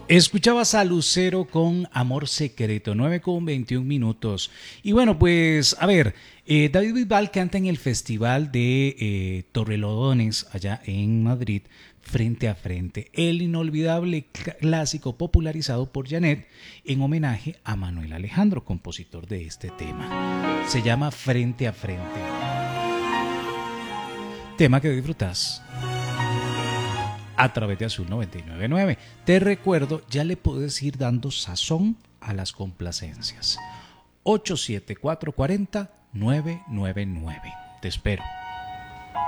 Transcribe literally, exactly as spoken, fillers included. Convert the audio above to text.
Escuchabas a Lucero con Amor Secreto, nueve con veintiún minutos. Y bueno, pues a ver, eh, David Bisbal canta en el Festival de eh, Torrelodones, allá en Madrid, Frente a Frente, el inolvidable clásico popularizado por Janet en homenaje a Manuel Alejandro, compositor de este tema. Se llama Frente a Frente. Tema que disfrutas a través de Azul noventa y nueve punto nueve. Te recuerdo, ya le puedes ir dando sazón a las complacencias. ocho siete cuatro cuatro cero nueve nueve nueve. Te espero.